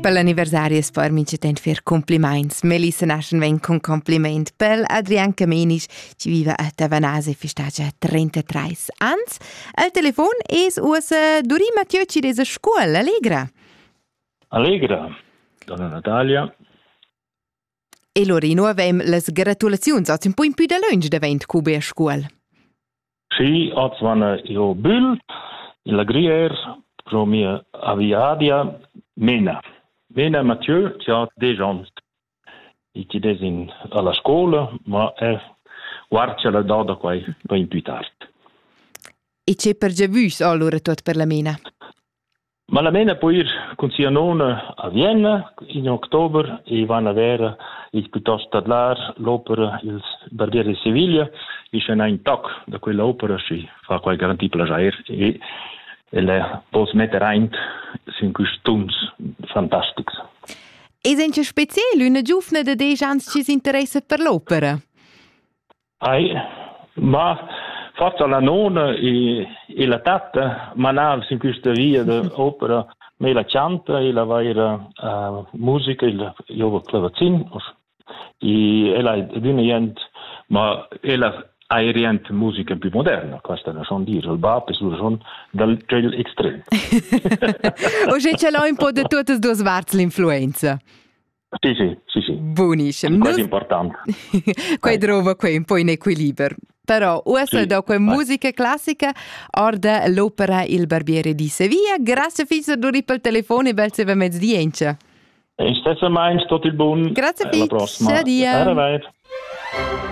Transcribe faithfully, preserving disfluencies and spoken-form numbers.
Per l'anniversario spor mince tent fer compliments. Melissa naschen ven con compliment per Adrian Kamenisch, ci vive a Tavanase e festeggia trentatrai ans. Al telefon es usa Dori Mathieu ci des a scuola, Allegra. Allegra, donna Natalia. E Lorino avem las gratulazioni, so un po' in più da lunch da vent cube a scuola. Sì, oggi vanno io Bull, la Grier, pro mia aviadia, Mena. Mena Mathieu, ci ha dei anni. E ci des in alla scuola, ma è guarda la data qua in più tardi. E c'è per già visto allora tot per la Mena? Ma la Mena poi ir con sia nonna a Vienna in ottobre e vanno a avere il piuttosto là l'opera Il Barbiere di Siviglia e c'è un toc da quell'opera si fa quel garanti plagiare e e le pos mettere in sin costumes fantastici. E sente speciale una giovane de dei anni ci si interessa per l'opera? Ai, ma forse la nonna e, e la tata manavano in questa via dell'opera me la canta e la vaira uh, musica, il io clavacin e ella è venendo, ma ella aeriente musica più moderna, questa è una dire, il bap è una dal gel estremo. O se ce l'ho un po' di tutte e due svarze l'influenza? Sì, sì, sì, sì. Buonissimo. Questo è importante. Qua trova qui un po' in equilibrio. Però, ora sì, dopo musica classica, orda l'opera Il Barbiere di Sevilla. Grazie Fizzo per il telefono e bel se va mezzo E stessa mai, tutto il buon. Grazie Fizzo. Alla prossima. Addio. Arrivederci.